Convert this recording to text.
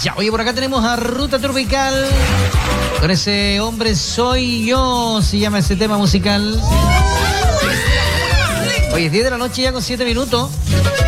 Ya, oye, por acá tenemos a Ruta Tropical. Con ese hombre soy yo, se llama ese tema musical. Oye, es 10 de la noche ya con 7 minutos.